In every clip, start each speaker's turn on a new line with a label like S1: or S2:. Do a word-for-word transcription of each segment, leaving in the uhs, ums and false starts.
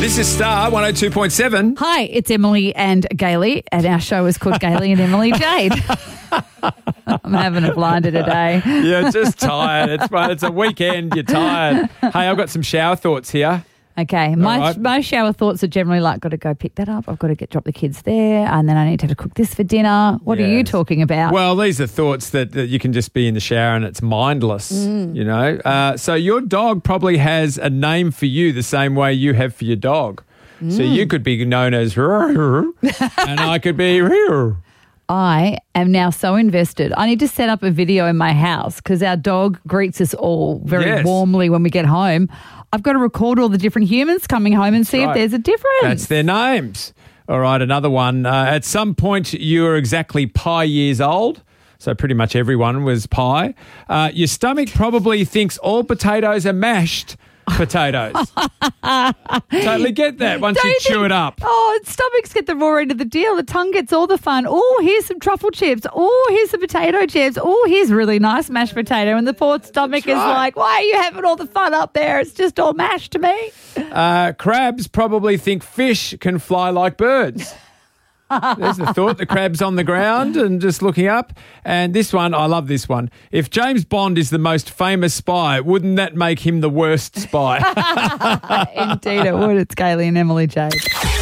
S1: This is Star one oh two point seven.
S2: Hi, it's Emily and Gailey, and our show is called Gailey and Emily Jade. I'm having a blinder today.
S1: You're just tired. It's it's a weekend. You're tired. Hey, I've got some shower thoughts here.
S2: Okay, my
S1: right.
S2: my shower thoughts are generally like, got to go pick that up. I've got to get drop the kids there, and then I need to have to cook this for dinner. What
S1: Yes.
S2: are you talking about?
S1: Well, these are thoughts that, that you can just be in the shower and it's mindless, mm. you know. Uh, so your dog probably has a name for you the same way you have for your dog. Mm. So you could be known as and I could be
S2: I am now so invested. I need to set up a video in my house because our dog greets us all very
S1: Yes.
S2: warmly when we get home. I've got to record all the different humans coming home and see
S1: right.
S2: if there's a difference.
S1: That's their names. All right, another one. Uh, at some point, you were exactly pi years old. So pretty much everyone was pi. Uh, your stomach probably thinks all potatoes are mashed potatoes. Totally get that once
S2: Don't
S1: you
S2: you
S1: chew
S2: think-
S1: it up.
S2: Oh, stomachs get the raw end of the deal. The tongue gets all the fun. Oh, here's some truffle chips. Oh, here's some potato chips. Oh, here's really nice mashed potato. And the poor stomach
S1: That's
S2: is
S1: right.
S2: like, why are you having all the fun up there? It's just all mashed to me.
S1: Uh, crabs probably think fish can fly like birds. There's the thought. The crab's on the ground and just looking up. And this one, I love this one. If James Bond is the most famous spy, wouldn't that make him the worst spy?
S2: Indeed it would. It's Gailey and Emily Jade.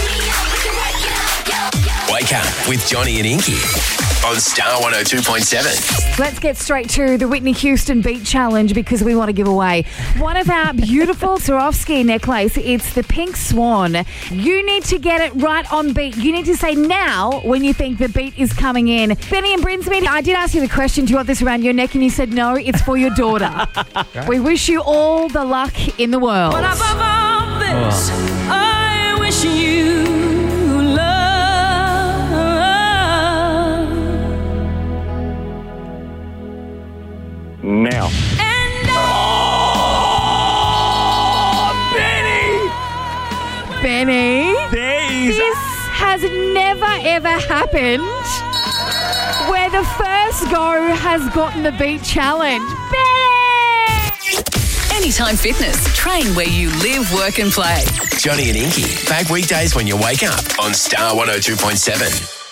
S3: Wake up with Johnny and Inky on Star one oh two point seven.
S4: Let's get straight to the Whitney Houston Beat Challenge because we want to give away one of our beautiful Swarovski necklace. It's the Pink Swan. You need to get it right on beat. You need to say now when you think the beat is coming in. Benny and Brinsmead, I did ask you the question, do you want this around your neck? And you said no, it's for your daughter. We wish you all the luck in the world.
S5: But above all this, I wish you
S6: now.
S5: and
S1: Oh,
S4: Benny,
S6: Days.
S4: this has never ever happened where the first go has gotten the Beat Challenge. Benny!
S7: Anytime Fitness. Train where you live, work and play.
S3: Johnny and Inky, back weekdays when you wake up on Star one oh two point seven.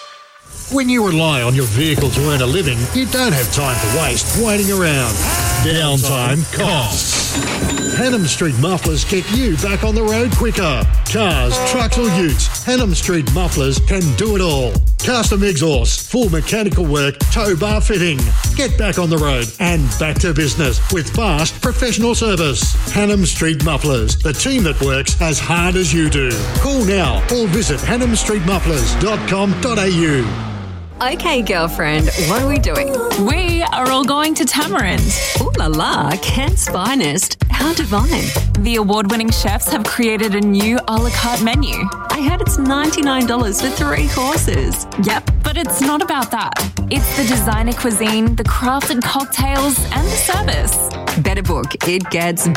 S8: When you rely on your vehicle to earn a living, you don't have time to waste waiting around. Downtime costs. Hannam Street Mufflers get you back on the road quicker. Cars, trucks or utes, Hannam Street Mufflers can do it all. Custom exhaust, full mechanical work, tow bar fitting. Get back on the road and back to business with fast professional service. Hannam Street Mufflers, the team that works as hard as you do. Call now or visit hannam street mufflers dot com dot a u.
S9: Okay, girlfriend, what are we doing?
S7: We are all going to Tamarind.
S9: Ooh la la, Cairns finest. How divine.
S7: The award-winning chefs have created a new a la carte menu.
S9: I heard it's ninety-nine dollars for three courses.
S7: Yep, but it's not about that. It's the designer cuisine, the crafted cocktails, and the service.
S9: Better book, it gets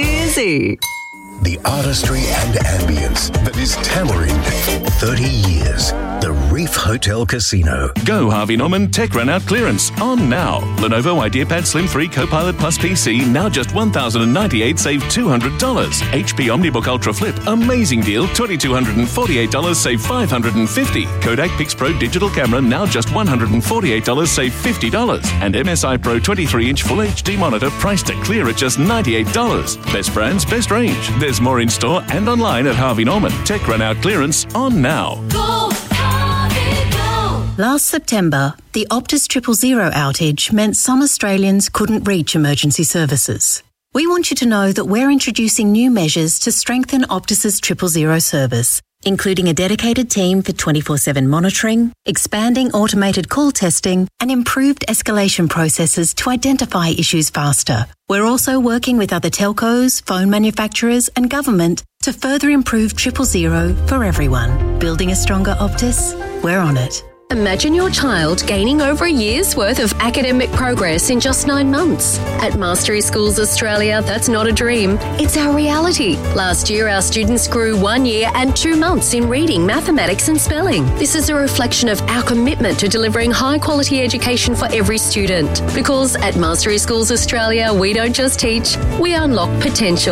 S9: busy.
S3: The artistry and ambience that is Tamarind for thirty years. The Reef Hotel Casino.
S10: Go Harvey Norman Tech Run Out clearance on now. Lenovo IdeaPad Slim three Copilot Plus P C now just one thousand ninety-eight dollars, save two hundred dollars. H P OmniBook Ultra Flip, amazing deal, two thousand two hundred forty-eight dollars, save five hundred fifty dollars. Kodak PixPro Digital Camera now just one hundred forty-eight dollars, save fifty dollars. And M S I Pro twenty-three inch Full H D monitor priced to clear at just ninety-eight dollars. Best brands, best range. There's more in store and online at Harvey Norman. Tech Run Out clearance on now.
S5: go, Harvey, go.
S11: Last September, the Optus Triple Zero outage meant some Australians couldn't reach emergency services. We want you to know that we're introducing new measures to strengthen Optus's Triple Zero service, including a dedicated team for twenty-four seven monitoring, expanding automated call testing, and improved escalation processes to identify issues faster. We're also working with other telcos, phone manufacturers, and government to further improve Triple Zero for everyone. Building a stronger Optus? We're on it.
S12: Imagine your child gaining over a year's worth of academic progress in just nine months. At Mastery Schools Australia, that's not a dream, it's our reality. Last year, our students grew one year and two months in reading, mathematics and spelling. This is a reflection of our commitment to delivering high-quality education for every student. Because at Mastery Schools Australia, we don't just teach, we unlock potential.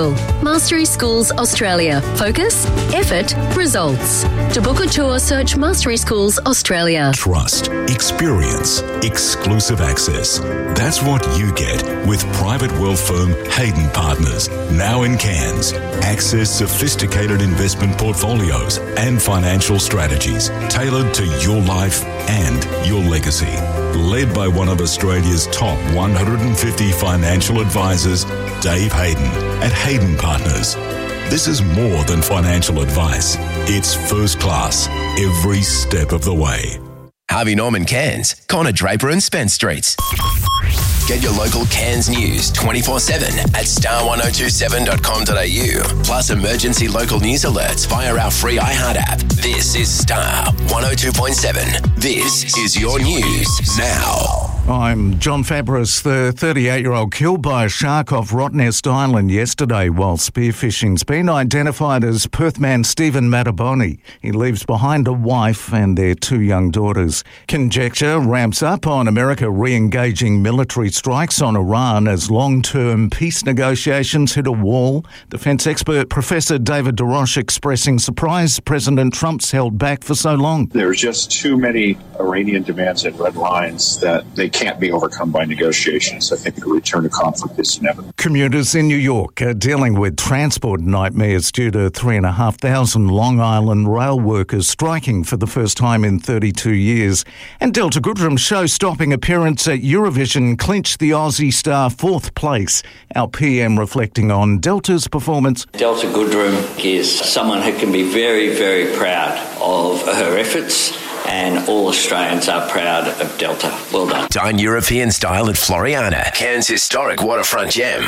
S12: Mastery Schools Australia. Focus, effort, results. To book a tour, search Mastery Schools Australia.
S13: Trust, experience, exclusive access. That's what you get with private wealth firm Hayden Partners. Now in Cairns. Access sophisticated investment portfolios and financial strategies tailored to your life and your legacy. Led by one of Australia's top one hundred fifty financial advisors, Dave Hayden at Hayden Partners. This is more than financial advice. It's first class every step of the way.
S14: Harvey Norman Cairns, Connor Draper and Spence Streets. Get your local Cairns news twenty-four seven at star ten twenty-seven dot com dot a u. Plus emergency local news alerts via our free iHeart app. This is Star one oh two point seven. This is your news now.
S15: I'm John Fabris. The thirty-eight-year-old killed by a shark off Rottnest Island yesterday while spearfishing's been identified as Perth man Stephen Mataboni. He leaves behind a wife and their two young daughters. Conjecture ramps up on America re-engaging military strikes on Iran as long-term peace negotiations hit a wall. Defence expert Professor David DeRoche expressing surprise President Trump's held back for so long.
S16: There's just too many Iranian demands and red lines that they can't be overcome by negotiations. I think a return to conflict is inevitable.
S15: Commuters in New York are dealing with transport nightmares due to three and a half thousand Long Island rail workers striking for the first time in thirty-two years. And Delta Goodrum's show-stopping appearance at Eurovision clinched the Aussie star fourth place. Our P M reflecting on Delta's performance.
S17: Delta Goodrum is someone who can be very, very proud of her efforts. And all Australians are proud of Delta. Well done.
S14: Dine European style at Floriana, Cairns' historic waterfront gem.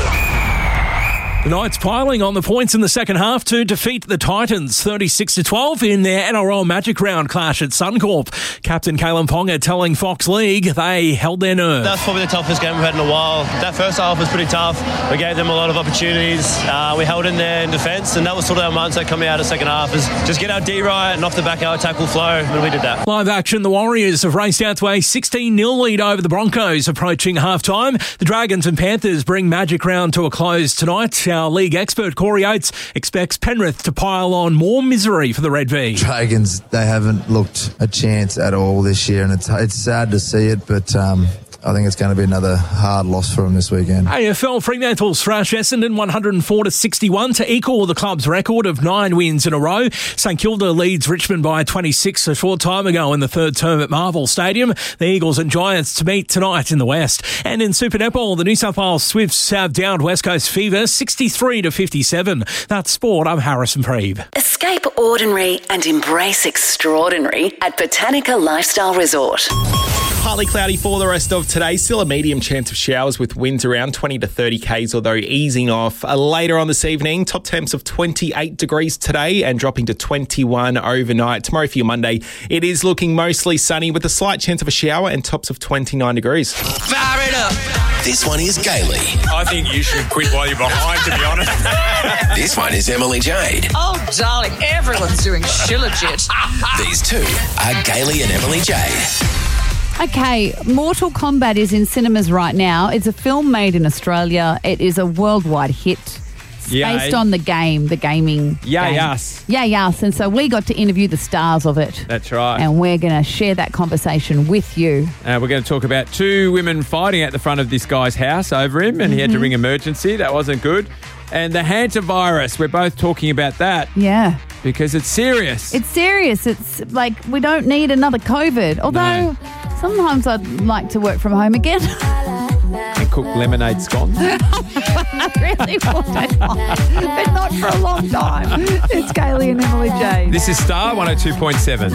S18: The Knights piling on the points in the second half to defeat the Titans thirty-six to twelve in their N R L Magic Round clash at Suncorp. Captain Kalen Ponga telling Fox League they held their nerve.
S19: That's probably the toughest game we've had in a while. That first half was pretty tough. We gave them a lot of opportunities. Uh, we held in there in defence, and that was sort of our mindset coming out of the second half, is just get our D right and off the back our attack will flow, and we did that.
S18: Live action, the Warriors have raced out to a sixteen nil lead over the Broncos approaching half-time. The Dragons and Panthers bring Magic Round to a close tonight. Our league expert Corey Oates expects Penrith to pile on more misery for the Red V.
S20: Dragons, they haven't looked a chance at all this year, and it's it's sad to see it, but um, I think it's going to be another hard loss for them this weekend.
S18: A F L Fremantle thrash Essendon one hundred four to sixty-one to equal the club's record of nine wins in a row. St Kilda leads Richmond by twenty-six a short time ago in the third term at Marvel Stadium. The Eagles and Giants to meet tonight in the West. And in Super Netball, the New South Wales Swifts have downed West Coast Fever sixty-three to fifty-seven. That's sport. I'm Harrison Preeb.
S21: Escape ordinary and embrace extraordinary at Botanica Lifestyle Resort.
S22: Partly cloudy for the rest of today. Still a medium chance of showers with winds around twenty to thirty k's, although easing off later on this evening. Top temps of twenty-eight degrees today and dropping to twenty-one overnight. Tomorrow for your Monday, it is looking mostly sunny with a slight chance of a shower and tops of twenty-nine degrees.
S14: Fire it up. This one is Gailey.
S23: I think you should quit while you're behind, to be honest.
S14: This one is Emily Jade.
S24: Oh, darling, everyone's doing shilajit.
S14: These two are Gailey and Emily Jade.
S2: Okay, Mortal Kombat is in cinemas right now. It's a film made in Australia. It is a worldwide hit. It's
S1: Yay.
S2: based on the game, the gaming
S1: Yay
S2: game.
S1: us.
S2: Yay us. And so we got to interview the stars of it.
S1: That's right.
S2: And we're going to share that conversation with you.
S1: Uh, we're going to talk about two women fighting at the front of this guy's house over him, and mm-hmm. he had to ring emergency. That wasn't good. And the hantavirus, we're both talking about that.
S2: Yeah.
S1: Because it's serious.
S2: It's serious. It's like we don't need another COVID. Although no. sometimes I'd like to work from home again.
S1: And cook lemonade scones.
S2: I really would. But not for a long time. It's Gailey and Emily Jade.
S1: This is Star one oh two point seven.